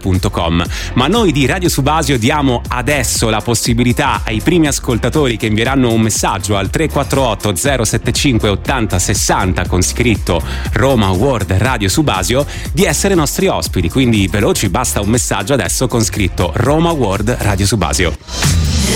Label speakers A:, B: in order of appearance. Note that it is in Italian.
A: radiosubasio@gmail.com. Ma noi di Radio Subasio diamo adesso la possibilità ai primi ascoltatori che invieranno un messaggio al 348 075 80 60 con scritto Roma World Radio Subasio di essere nostri ospiti, quindi veloci, basta un messaggio adesso con scritto Roma World Radio Subasio.